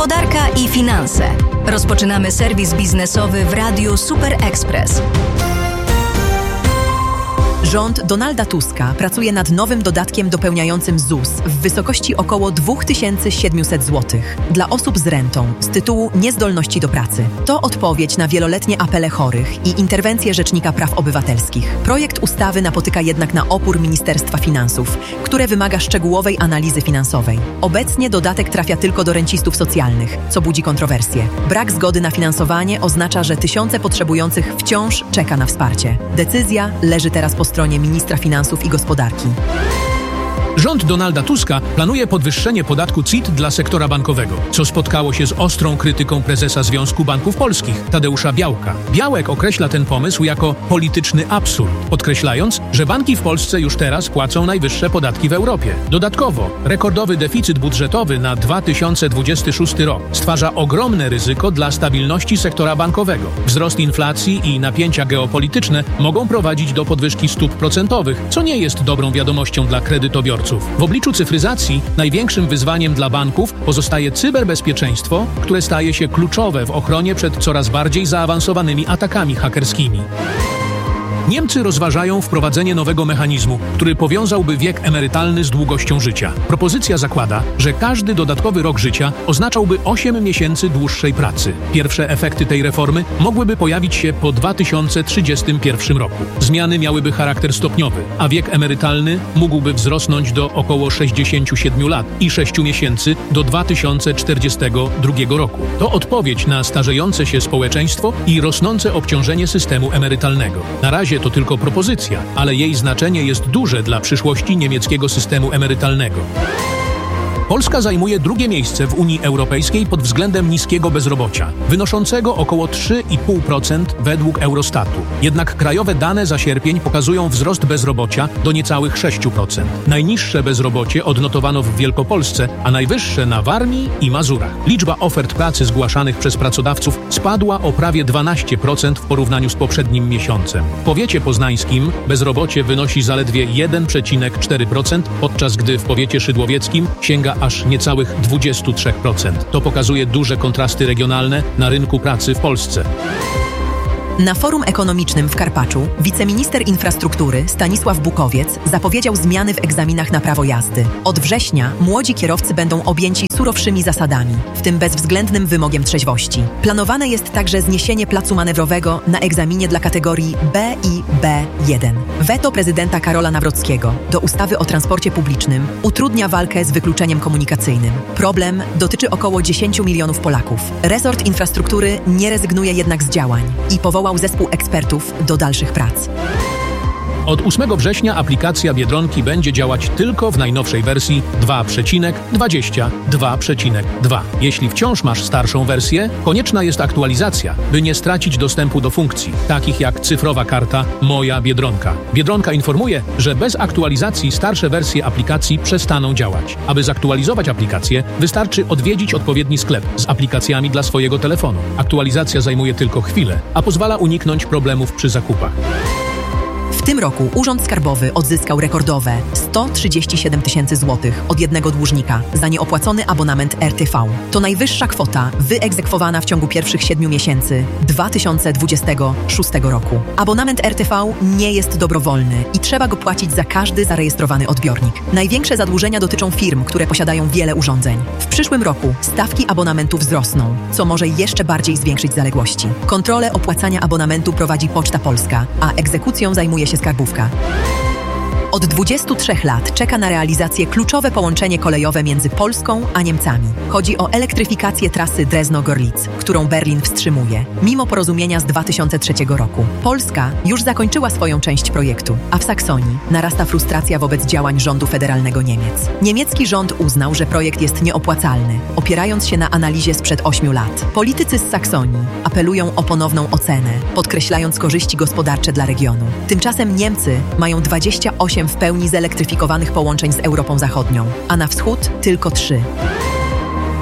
Gospodarka i finanse. Rozpoczynamy serwis biznesowy w Radiu Super Express. Rząd Donalda Tuska pracuje nad nowym dodatkiem dopełniającym ZUS w wysokości około 2700 zł dla osób z rentą z tytułu niezdolności do pracy. To odpowiedź na wieloletnie apele chorych i interwencje Rzecznika Praw Obywatelskich. Projekt ustawy napotyka jednak na opór Ministerstwa Finansów, które wymaga szczegółowej analizy finansowej. Obecnie dodatek trafia tylko do rencistów socjalnych, co budzi kontrowersje. Brak zgody na finansowanie oznacza, że tysiące potrzebujących wciąż czeka na wsparcie. Decyzja leży teraz po stronie ministra finansów i gospodarki. Rząd Donalda Tuska planuje podwyższenie podatku CIT dla sektora bankowego, co spotkało się z ostrą krytyką prezesa Związku Banków Polskich, Tadeusza Białka. Białek określa ten pomysł jako polityczny absurd, podkreślając, że banki w Polsce już teraz płacą najwyższe podatki w Europie. Dodatkowo, rekordowy deficyt budżetowy na 2026 rok stwarza ogromne ryzyko dla stabilności sektora bankowego. Wzrost inflacji i napięcia geopolityczne mogą prowadzić do podwyżki stóp procentowych, co nie jest dobrą wiadomością dla kredytobiorców. W obliczu cyfryzacji największym wyzwaniem dla banków pozostaje cyberbezpieczeństwo, które staje się kluczowe w ochronie przed coraz bardziej zaawansowanymi atakami hakerskimi. Niemcy rozważają wprowadzenie nowego mechanizmu, który powiązałby wiek emerytalny z długością życia. Propozycja zakłada, że każdy dodatkowy rok życia oznaczałby 8 miesięcy dłuższej pracy. Pierwsze efekty tej reformy mogłyby pojawić się po 2031 roku. Zmiany miałyby charakter stopniowy, a wiek emerytalny mógłby wzrosnąć do około 67 lat i 6 miesięcy do 2042 roku. To odpowiedź na starzejące się społeczeństwo i rosnące obciążenie systemu emerytalnego. Na razie to tylko propozycja, ale jej znaczenie jest duże dla przyszłości niemieckiego systemu emerytalnego. Polska zajmuje drugie miejsce w Unii Europejskiej pod względem niskiego bezrobocia, wynoszącego około 3,5% według Eurostatu. Jednak krajowe dane za sierpień pokazują wzrost bezrobocia do niecałych 6%. Najniższe bezrobocie odnotowano w Wielkopolsce, a najwyższe na Warmii i Mazurach. Liczba ofert pracy zgłaszanych przez pracodawców spadła o prawie 12% w porównaniu z poprzednim miesiącem. W powiecie poznańskim bezrobocie wynosi zaledwie 1,4%, podczas gdy w powiecie szydłowieckim sięga aż niecałych 23%. To pokazuje duże kontrasty regionalne na rynku pracy w Polsce. Na forum ekonomicznym w Karpaczu wiceminister infrastruktury Stanisław Bukowiec zapowiedział zmiany w egzaminach na prawo jazdy. Od września młodzi kierowcy będą objęci surowszymi zasadami, w tym bezwzględnym wymogiem trzeźwości. Planowane jest także zniesienie placu manewrowego na egzaminie dla kategorii B i B1. Weto prezydenta Karola Nawrockiego do ustawy o transporcie publicznym utrudnia walkę z wykluczeniem komunikacyjnym. Problem dotyczy około 10 milionów Polaków. Resort infrastruktury nie rezygnuje jednak z działań i powołał zespół ekspertów do dalszych prac. Od 8 września aplikacja Biedronki będzie działać tylko w najnowszej wersji 2.22.2. Jeśli wciąż masz starszą wersję, konieczna jest aktualizacja, by nie stracić dostępu do funkcji, takich jak cyfrowa karta Moja Biedronka. Biedronka informuje, że bez aktualizacji starsze wersje aplikacji przestaną działać. Aby zaktualizować aplikację, wystarczy odwiedzić odpowiedni sklep z aplikacjami dla swojego telefonu. Aktualizacja zajmuje tylko chwilę, a pozwala uniknąć problemów przy zakupach. W tym roku Urząd Skarbowy odzyskał rekordowe 137 tysięcy złotych od jednego dłużnika za nieopłacony abonament RTV. To najwyższa kwota wyegzekwowana w ciągu pierwszych 7 miesięcy 2026 roku. Abonament RTV nie jest dobrowolny i trzeba go płacić za każdy zarejestrowany odbiornik. Największe zadłużenia dotyczą firm, które posiadają wiele urządzeń. W przyszłym roku stawki abonamentu wzrosną, co może jeszcze bardziej zwiększyć zaległości. Kontrolę opłacania abonamentu prowadzi Poczta Polska, a egzekucją zajmuje się Skarbówka. Od 23 lat czeka na realizację kluczowe połączenie kolejowe między Polską a Niemcami. Chodzi o elektryfikację trasy Drezno-Gorlic, którą Berlin wstrzymuje, mimo porozumienia z 2003 roku. Polska już zakończyła swoją część projektu, a w Saksonii narasta frustracja wobec działań rządu federalnego Niemiec. Niemiecki rząd uznał, że projekt jest nieopłacalny, opierając się na analizie sprzed 8 lat. Politycy z Saksonii apelują o ponowną ocenę, podkreślając korzyści gospodarcze dla regionu. Tymczasem Niemcy mają 28 w pełni zelektryfikowanych połączeń z Europą Zachodnią, a na wschód tylko 3.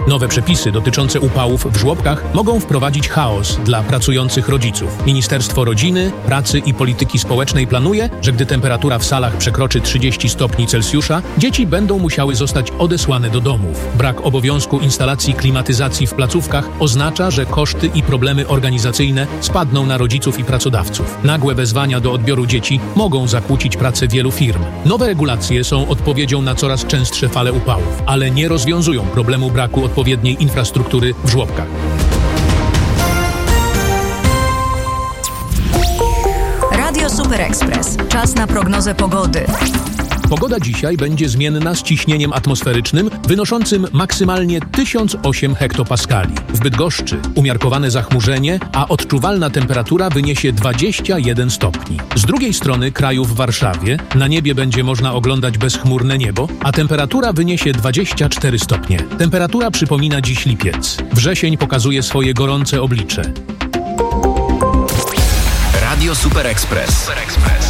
Nowe przepisy dotyczące upałów w żłobkach mogą wprowadzić chaos dla pracujących rodziców. Ministerstwo Rodziny, Pracy i Polityki Społecznej planuje, że gdy temperatura w salach przekroczy 30 stopni Celsjusza, dzieci będą musiały zostać odesłane do domów. Brak obowiązku instalacji klimatyzacji w placówkach oznacza, że koszty i problemy organizacyjne spadną na rodziców i pracodawców. Nagłe wezwania do odbioru dzieci mogą zakłócić pracę wielu firm. Nowe regulacje są odpowiedzią na coraz częstsze fale upałów, ale nie rozwiązują problemu braku odpowiedniej infrastruktury w żłobkach. Radio Super Express. Czas na prognozę pogody. Pogoda dzisiaj będzie zmienna z ciśnieniem atmosferycznym wynoszącym maksymalnie 1008 hektopaskali. W Bydgoszczy umiarkowane zachmurzenie, a odczuwalna temperatura wyniesie 21 stopni. Z drugiej strony kraju w Warszawie na niebie będzie można oglądać bezchmurne niebo, a temperatura wyniesie 24 stopnie. Temperatura przypomina dziś lipiec. Wrzesień pokazuje swoje gorące oblicze. Radio Super Express.